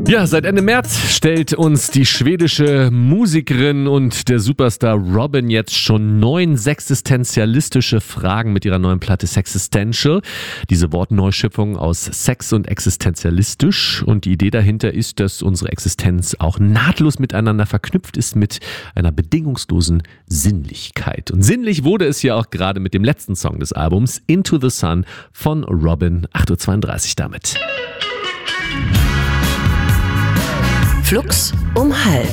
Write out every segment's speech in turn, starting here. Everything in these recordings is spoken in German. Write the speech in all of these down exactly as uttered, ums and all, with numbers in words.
Ja, seit Ende März stellt uns die schwedische Musikerin und der Superstar Robyn jetzt schon neun sexistentialistische Fragen mit ihrer neuen Platte Sexistential. Diese Wortneuschöpfung aus Sex und existenzialistisch. Und die Idee dahinter ist, dass unsere Existenz auch nahtlos miteinander verknüpft ist mit einer bedingungslosen Sinnlichkeit. Und sinnlich wurde es ja auch gerade mit dem letzten Song des Albums Into the Sun von Robyn. acht Uhr zweiunddreißig damit. Flux um halb.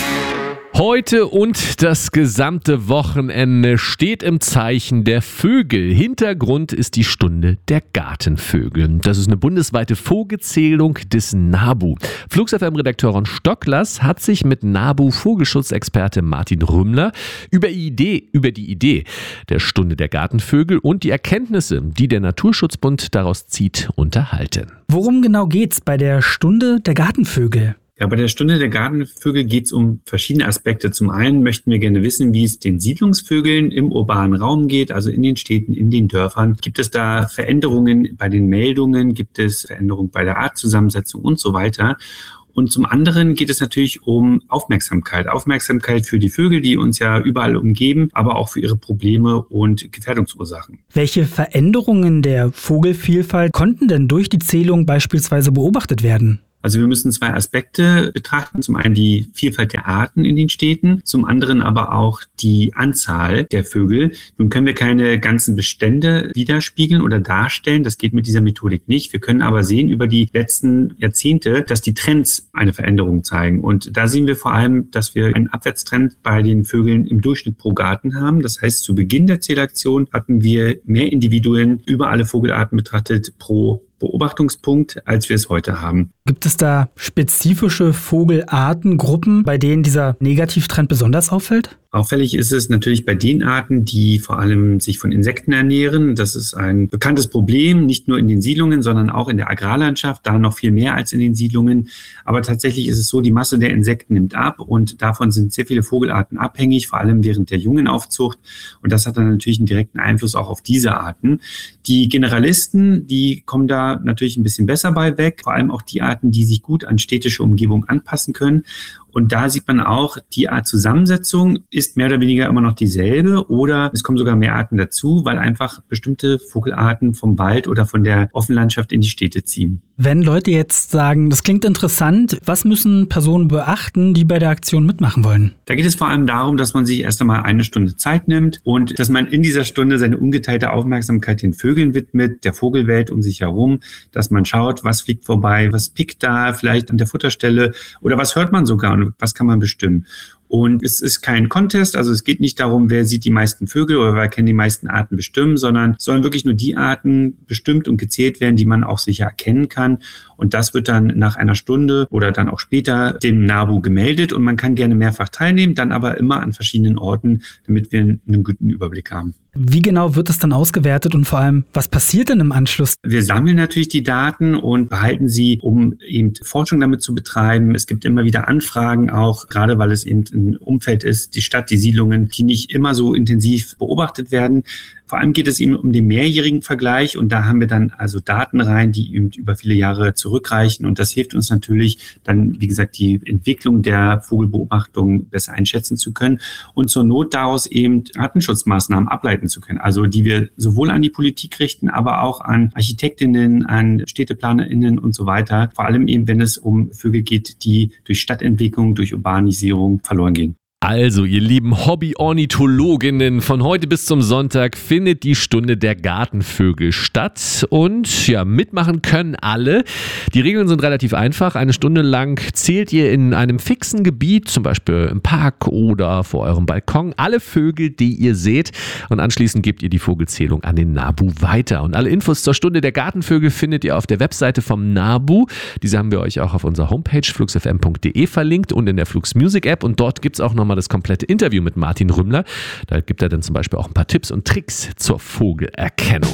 Heute und das gesamte Wochenende steht im Zeichen der Vögel. Hintergrund ist die Stunde der Gartenvögel. Das ist eine bundesweite Vogelzählung des NABU. Flux F M-Redakteur Ron Stocklers hat sich mit NABU-Vogelschutzexperte Martin Rümmler über die Idee, über die Idee der Stunde der Gartenvögel und die Erkenntnisse, die der Naturschutzbund daraus zieht, unterhalten. Worum genau geht's bei der Stunde der Gartenvögel? Ja, bei der Stunde der Gartenvögel geht es um verschiedene Aspekte. Zum einen möchten wir gerne wissen, wie es den Siedlungsvögeln im urbanen Raum geht, also in den Städten, in den Dörfern. Gibt es da Veränderungen bei den Meldungen? Gibt es Veränderungen bei der Artzusammensetzung und so weiter? Und zum anderen geht es natürlich um Aufmerksamkeit. Aufmerksamkeit für die Vögel, die uns ja überall umgeben, aber auch für ihre Probleme und Gefährdungsursachen. Welche Veränderungen der Vogelvielfalt konnten denn durch die Zählung beispielsweise beobachtet werden? Also wir müssen zwei Aspekte betrachten. Zum einen die Vielfalt der Arten in den Städten, zum anderen aber auch die Anzahl der Vögel. Nun können wir keine ganzen Bestände widerspiegeln oder darstellen. Das geht mit dieser Methodik nicht. Wir können aber sehen über die letzten Jahrzehnte, dass die Trends eine Veränderung zeigen. Und da sehen wir vor allem, dass wir einen Abwärtstrend bei den Vögeln im Durchschnitt pro Garten haben. Das heißt, zu Beginn der Zählaktion hatten wir mehr Individuen über alle Vogelarten betrachtet pro Beobachtungspunkt, als wir es heute haben. Gibt es da spezifische Vogelartengruppen, bei denen dieser Negativtrend besonders auffällt? Auffällig ist es natürlich bei den Arten, die vor allem sich von Insekten ernähren. Das ist ein bekanntes Problem, nicht nur in den Siedlungen, sondern auch in der Agrarlandschaft, da noch viel mehr als in den Siedlungen. Aber tatsächlich ist es so, die Masse der Insekten nimmt ab und davon sind sehr viele Vogelarten abhängig, vor allem während der Jungenaufzucht. Und das hat dann natürlich einen direkten Einfluss auch auf diese Arten. Die Generalisten, die kommen da natürlich ein bisschen besser bei weg, vor allem auch die Arten, die sich gut an städtische Umgebung anpassen können. Und da sieht man auch, die Artzusammensetzung ist mehr oder weniger immer noch dieselbe oder es kommen sogar mehr Arten dazu, weil einfach bestimmte Vogelarten vom Wald oder von der Offenlandschaft in die Städte ziehen. Wenn Leute jetzt sagen, das klingt interessant, was müssen Personen beachten, die bei der Aktion mitmachen wollen? Da geht es vor allem darum, dass man sich erst einmal eine Stunde Zeit nimmt und dass man in dieser Stunde seine ungeteilte Aufmerksamkeit den Vögeln widmet, der Vogelwelt um sich herum, dass man schaut, was fliegt vorbei, was pickt da vielleicht an der Futterstelle oder was hört man sogar und was kann man bestimmen. Und es ist kein Contest, also es geht nicht darum, wer sieht die meisten Vögel oder wer kann die meisten Arten bestimmen, sondern es sollen wirklich nur die Arten bestimmt und gezählt werden, die man auch sicher erkennen kann. Und das wird dann nach einer Stunde oder dann auch später dem NABU gemeldet und man kann gerne mehrfach teilnehmen, dann aber immer an verschiedenen Orten, damit wir einen guten Überblick haben. Wie genau wird es dann ausgewertet und vor allem, was passiert denn im Anschluss? Wir sammeln natürlich die Daten und behalten sie, um eben Forschung damit zu betreiben. Es gibt immer wieder Anfragen auch, gerade weil es eben ein Umfeld ist, die Stadt, die Siedlungen, die nicht immer so intensiv beobachtet werden. Vor allem geht es eben um den mehrjährigen Vergleich und da haben wir dann also Daten rein, die eben über viele Jahre zurückreichen und das hilft uns natürlich dann, wie gesagt, die Entwicklung der Vogelbeobachtung besser einschätzen zu können und zur Not daraus eben Artenschutzmaßnahmen ableiten zu können, also die wir sowohl an die Politik richten, aber auch an Architektinnen, an StädteplanerInnen und so weiter, vor allem eben, wenn es um Vögel geht, die durch Stadtentwicklung, durch Urbanisierung verloren gehen. Also, ihr lieben Hobby-Ornithologinnen, von heute bis zum Sonntag findet die Stunde der Gartenvögel statt und ja, mitmachen können alle. Die Regeln sind relativ einfach. Eine Stunde lang zählt ihr in einem fixen Gebiet, zum Beispiel im Park oder vor eurem Balkon, alle Vögel, die ihr seht und anschließend gebt ihr die Vogelzählung an den NABU weiter. Und alle Infos zur Stunde der Gartenvögel findet ihr auf der Webseite vom NABU. Diese haben wir euch auch auf unserer Homepage flux f m punkt d e verlinkt und in der Flux Music App und dort gibt es auch nochmal das komplette Interview mit Martin Rümmler. Da gibt er dann zum Beispiel auch ein paar Tipps und Tricks zur Vogelerkennung.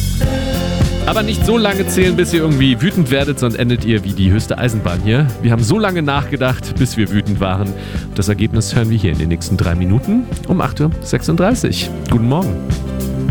Aber nicht so lange zählen, bis ihr irgendwie wütend werdet, sonst endet ihr wie die höchste Eisenbahn hier. Wir haben so lange nachgedacht, bis wir wütend waren. Das Ergebnis hören wir hier in den nächsten drei Minuten um acht Uhr sechsunddreißig. Guten Morgen.